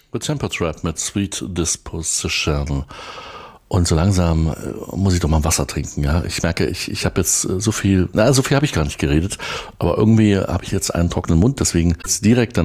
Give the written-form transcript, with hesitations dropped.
The Temper Trap mit Sweet Disposition. Und so langsam muss ich doch mal Wasser trinken, ja. Ich merke, ich habe jetzt so viel habe ich gar nicht geredet, aber irgendwie habe ich jetzt einen trockenen Mund, deswegen jetzt direkt